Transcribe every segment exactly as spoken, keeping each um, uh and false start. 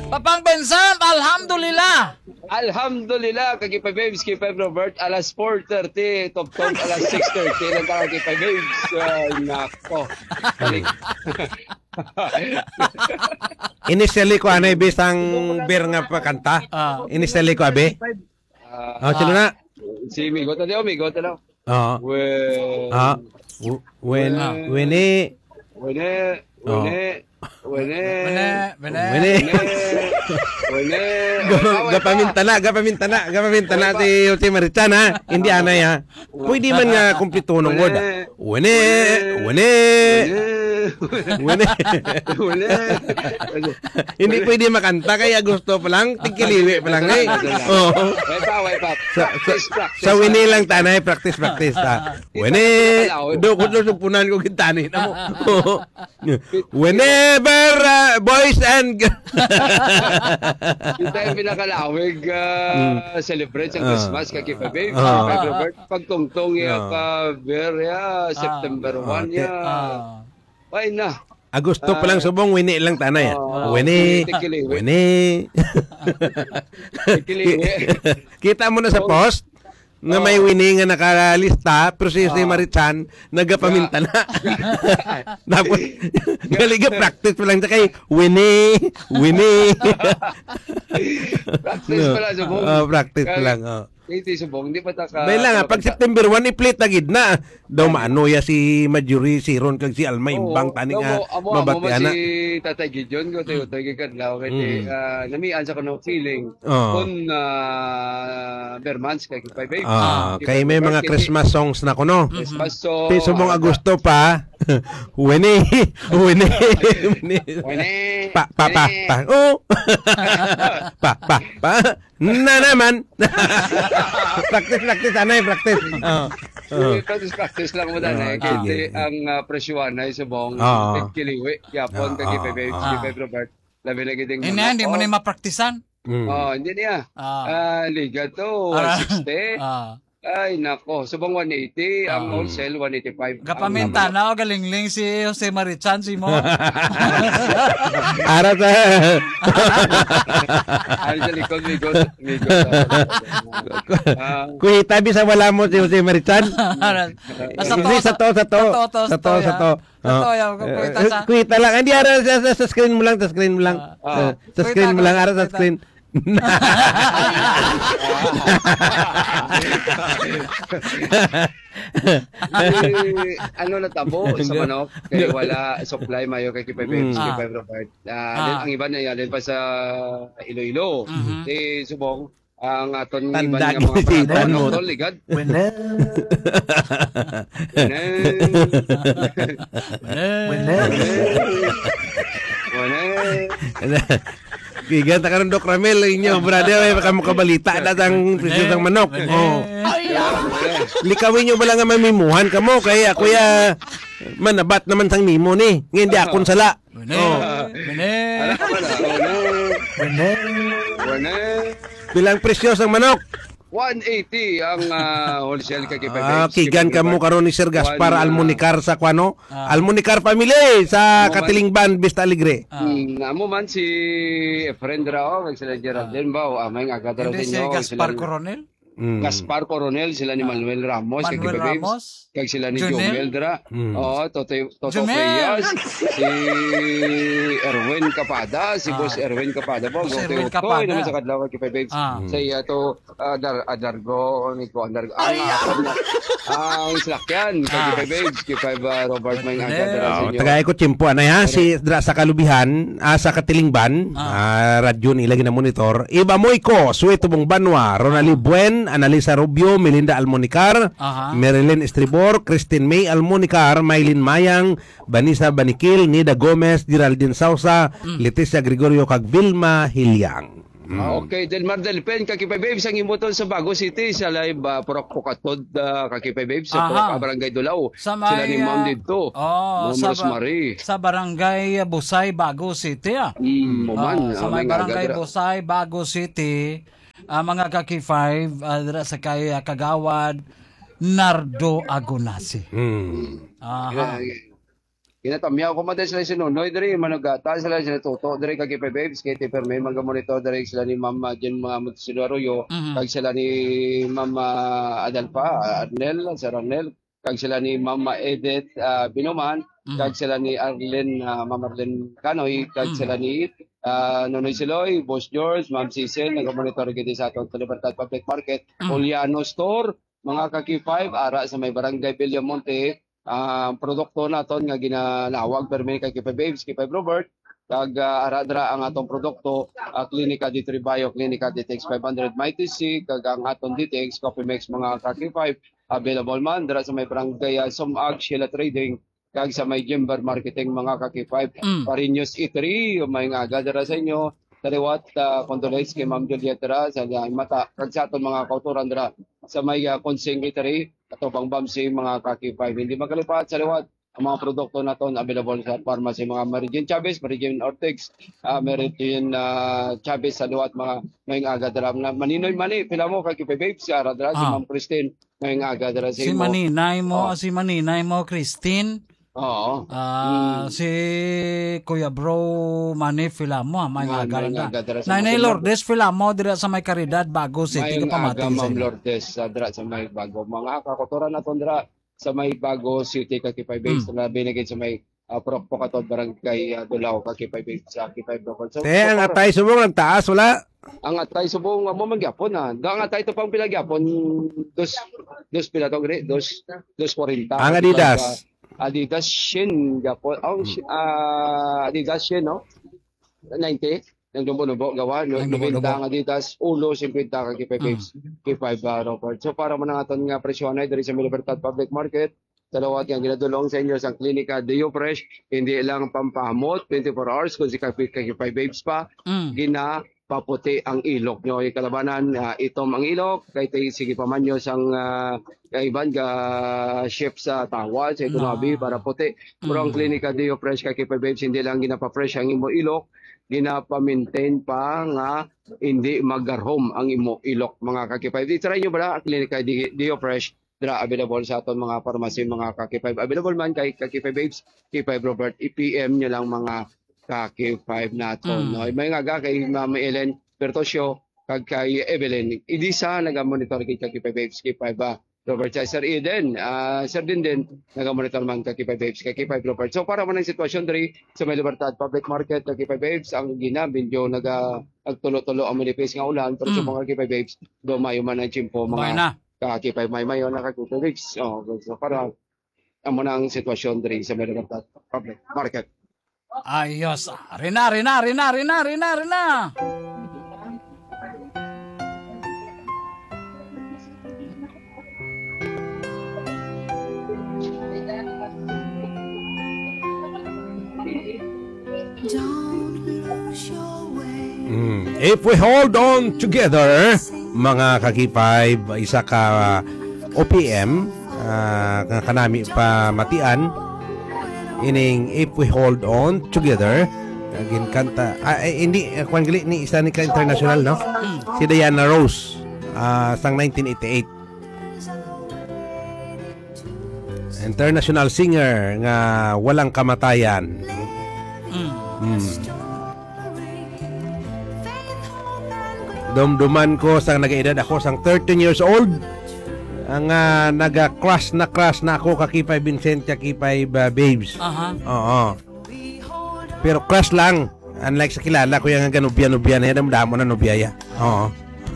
Papang Vincent, alhamdulillah. Alhamdulillah, kay Kipa Babes, Kipa Robert, alas four thirty, top top, alas six thirty, lang ka Kipa Babes. Ay, nako. Initially ko ano ibisang beer nga pakanta. Ah. Initially ko abi. Ah, Oh, sino na? si Migo tadi, oh, Migo tadi. Oh. Well, Ah. W- When when eh Wene, Oh. wene, wene, Bene, bene. when eh wene, gapamintana, gapamintana, gapamintana si Jose Marichan ha. Hindi anay ha. Pwede man nga kumpleto ng word. When eh when eh when eh wene. hindi pwede makanta kaya gusto pa lang tigkiliwi pa lang eh. Oh. Wait pa, wait pa. Sa, sa, sa wini lang tanay, practice, practice. Ha. Wene, do ko do supunan ko gitani na mo. Whenever, uh, boys and... Ito yung pinakalawig uh, celebrate sa Christmas kay Kipa Babes. Ah. Kay Robert, pagtungtong ya Ah. ka beer ya, September one ya. Ah. Ay na. Agusto pa lang subong, wini lang tanay. Oh, Wini, tikiliwi. wini. Tikiliwi. Kita mo na sa post, na may wini nga nakalista, pero si Jose Marichan, nagapaminta na. Tapos, galiga practice pa lang siya kay wini, wini. Practice pala subong. Oh, practice pa lang. Oh. Iti subong, di pa ta ka. May lang, ah, pag September one, i-plate na gid na. Daw maano ya si Marjorie, si Ron, kag si Alma, imbang tani nga mabatian na. Si Tatay Gideon, ko tayo tayo kadlaw kay ah, namian sa kuno feeling Oh. kun uh, Bermans kay Kipa Babes. Ah, Kipa kay may Robert, mga kay Christmas songs na kuno. Christmas so. Piso mong Agosto pa. Wini, wini, wini. Wene. Pa, pa, pa, pa. Oh. pa, pa, pa. Na naman. practice, practice. Anay, practice. Oh. Uh, practice practice lang mo dahil Ah, eh. Kasi sige. ang uh, presyuan ay subong Ah. kiliwi. Yapon Ah, kay Kipa Babes, ah. Kipa Robert. Labi na giting Hindi, hindi mo na mapraktisan. Mm. Oh, hindi niya. Ah. Ah, liga to, Ah. one sixty. Ah. Ay, nako. Subong one eighty. Ang wholesale, one eighty-five. Gapaminta na o galingling si Jose Marichan si mo. Ara sa... Ay, sa likod, migo. Migo. Ah, Kuya, tabi sa wala mo si Jose Marichan. Sa Hindi, sa to, sa to. Sa to, Sa to, sa to. Sa to, yan. Kuwita sa... Kuita lang. Hindi, ara sa, sa, sa screen mo lang, sa screen mo lang. Ah. Sa screen mo lang, ara sa screen. eh, ano na tabo sa manok kaya wala supply mayo kay Kipa Babes, Mm. Kipa Robert. Ah, Ah. ang iba na yan pa sa Iloilo. Mhm. Eh, subong ang aton Tanda iba nga mga gisitan mo. panahon ligad. Wala. Wala. Wala. Gigan ta karon Dok Ramel inyo brother ay kamu kabalita na tang presyo ng manok. Oh. Likawin nyo ba lang nga mamimuhan kamo kay ako ya manabat naman sang nimo ni. Ngayon di akon sala. Bene, Oh. bene. Ano ka ba na? Wala. Wala. Bilang presyo sang manok. one eighty ang ah, wholesale kay Kipa Ah, Babes, kigan Kipa kamo Robert. karon ni Sir Gaspar One, ah, Almunicar sa kwano. Ah. Almunicar family sa Mo man- Katilingban Vista Alegre. Hmm, amo man si friend rao kag sila Geraldine ba o amay nga agad Hindi si Gaspar Coronel? Mm. Gaspar Coronel, sila ni Manuel Ramos, kag Manuel Kipa Babes. Ramos? Kag sila ni Junel? Jomel Dra. Mm. Oo, Toto Toto Jomel! Frias, si Erwin Capada, si Ah. Boss Erwin Capada po. Boss Gote Erwin Utoy Capada. naman sa kadlaw kay Kipa Babes. Ah. Sa iya to Adar Adargo ni ko Adargo. Ang ang slakyan kay Ah. Kipa Babes, Kipa Robert May Junel. agad ra sa Oh, inyo. tagay ko tiyempo anay ha si dra sa kalubihan ah, sa Katilingban ah. radyo nila gina monitor iba mo ko suwe tubong banwa Ronali Buen Analisa Rubio Melinda Almonicar Aha. Marilyn Estribor Christine May Almonicar Maylin Mayang Vanessa Banikil Nida Gomez Geraldine Sausa Leticia Gregorio kag Vilma Hilyang. Ah, okay, Del Mar del Pen, Kakipay Babes, ang imuton sa Bago City, sa live uh, Purok Pukatod, uh, Kakipay Babes, sa Aha. Purok Barangay Dulaw. Sa Sila may, ni Ma'am ah, dito. Oh, Ma'am sa, ba- Rosemary. sa barangay Busay, Bago City ah. Mm, Muman. Ah, sa ah, may may barangay agad ra. Busay, Bago City, ah, mga kaki five, uh, sa kay ah, Kagawad, Nardo Agonasi. Hmm. Aha. Kaya- Kinatamyaw ko man sila sinunoy diri manugata sila sila tuto diri kag Kipa Babes kay ti perme mga monitor diri sila ni Mama Jen mga Montesino Arroyo Mhm. kag sila ni Mama Adalpa Arnel Sir Arnel kag sila ni Mama Edith ah, Binuman Mhm. kag sila ni Arlen ah, Mama Arlen Canoy kag Mm. sila ni ah, Nonoy Siloy Boss George Ma'am Cecil nagamonitor gid sa aton sa Libertad Public Market Mm. Juliano Store mga kaki five ara sa may barangay Villamonte ang produkto naton nga ginalawag permi kay Kipa Babes, Kipa Robert, kag uh, ara-dra ang atong produkto, uh, Clinica D three Bio, Clinica D T X five hundred Mighty C, kag ang atong D T X Coffee Mix mga kaki five available man dira sa may barangay uh, Sumag, Sheila Trading, kag sa may Jimber Marketing mga kaki five, Mm. Parinyos Eatery, may nga aga dira sa inyo. Taliwat uh, condolence kay Ma'am Juliet dira sa uh, mata kag sa aton mga kauturan dira sa may uh, Consing Eatery ato pang bamsi mga kaki five hindi makalipat sa liwat ang mga produkto naton available sa pharmacy mga Meridian Chavez, Meridian Ortex, uh, Meridian uh, Chavez sa liwat mga ngayong aga dira na maninoy mani pila mo kay Kipa Babes si ara dira si Ah. Ma'am Christine ngayong aga dira sa Si imo. Maninay mo, Oh. si Maninay mo, Christine. Oo. Ah, si Kuya Bro Mani Filamo, may Nga, nga may na. nga dira sa Nanay mga- Lourdes Filamo dira sa may Caridad Bago City Ngayong ka aga, pamatin sa Ma'am inyo. Lourdes, sa dira sa may bago. Mga kakotoran naton dira sa may bago city kay Kipa Babes Mm. na binigay sa may uh, Pokaton barangay uh, Dulao kay Kipa Babes sa Kipa Babes. So, Te, ang so, atay subong nagtaas, wala. ang atay subong mo magyapon na. Da ang atay to pang pilagyapon dos dos pila to gre, dos dos forty. Ang Adidas. Adidas Shin gapon. Oh, ah, Adidas Shin no. ninety ng dumbo-dumbo gawa no Ang dumbo-dumbo. noventa ang Adidas ulo fifty ka kay Babes kay five Robert. So para man ang aton nga presyon ay diri sa Libertad Public Market dalawat yang ginadulong sa inyo sa klinika Deo Fresh hindi lang pampamot twenty-four hours kun si kay kay five Babes pa Mm. gina paputi ang ilok nyo ikalabanan uh, itom ang ilok kay tay sige pa man nyo sang uh, iban ga ship sa tawal sa ikunabi Ah. para puti pero ang klinika Deo Fresh kay Kipa Babes hindi lang ginapa-fresh ang imo ilok ginapa-maintain pa nga hindi magarhom ang imo ilok mga kakipay di try nyo ba ang klinika Di- Deo Fresh dra available sa aton mga pharmacy mga kakipay available man kay Kakipay Babes Kipay Robert i P M nyo lang mga Kaki five naton Mm. no may nga ga kay Ma'am Ellen Bertosio kag kay Evelyn idi sa naga-monitor kay Kaki Babes kay five ba Robert sa Sir Eden ah Sir din din naga-monitor man Kaki Babes kay five Robert so para man ang sitwasyon diri sa may Libertad Public Market Kaki Babes ang ginabinyo naga agtulo-tulo ang manipis nga ulan pero sa Mm. mga Kaki Babes do mayo man ang chimpo May mga na. Kaki five may mayo na Kaki Babes oh so para amo na ang sitwasyon diri sa may Libertad Public Market. Ayos. Rina, rina, rina, rina, rina, rina. Don't lose your way. Mm. If we hold on together, mga kakipay, isa ka O P M, uh, kanami pa matian, ining if we hold on together, agin kanta, ah, eh, hindi, uh, kwan gali ni isa ni ka international, no? Si Diana Rose, uh, sang nineteen eighty-eight. International singer nga walang kamatayan. Mm. Mm. Dumduman ko sang nag-edad ako sang thirteen years old. Ang uh, naga-crush na crush na ako kakipay Vincent kakipay uh, Babes. Aha. Oo. Pero crush lang. Unlike sa kilala ko yung ganubya-nubya na yan, damo na nubya ya. Oo.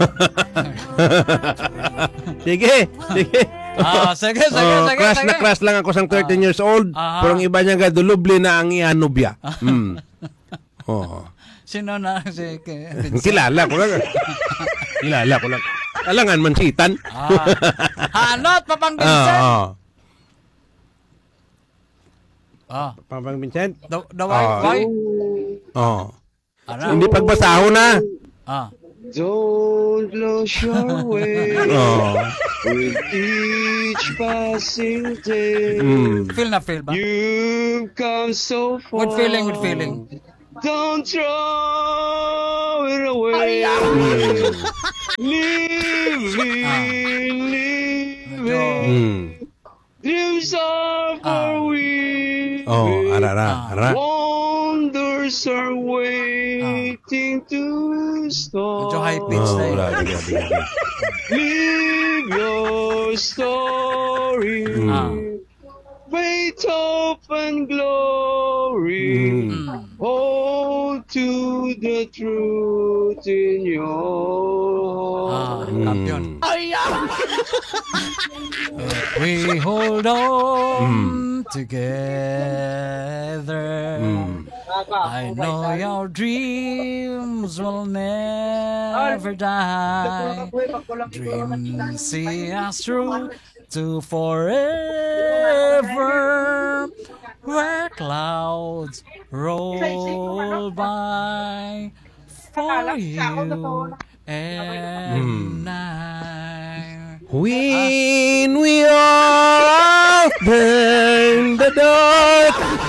Sige, sige. Ah, sige, sige, Oh, sige, crush sige. na crush lang ako sang thirteen years old. Aha. Pero ang iba niya nga dulubli na ang ianubya. Mm. Oo. Sino na si ke- Kilala ko lang. Kilala ko lang. Alangan man sitan. Ah. Hanot papang Oo. Vincent. Oh, Ah. Pampang Vincent? Daw daway, Ah. why? Oo. Ano? Hindi pagbasahon na. Ah. Don't lose your way Oo. with each passing day. Mm. Feel na feel ba? You've come so far. With feeling, with feeling. Don't throw it away. Live, live, live. Medyo- Mm. Dreams are for Ah. we. Oh, ara, ara, ara. Wonders are waiting to start. Medyo high pitch na Oh, yun. grabe, grabe, grabe. Live your story. Ah. Faith, hope, and glory. Mm. Hold to the truth in your Ah, heart. kampiyon. Mm. We hold on together. Mm. I know your dreams will never die. Dreams see us through to forever, where clouds roll by for you and I. When we open the door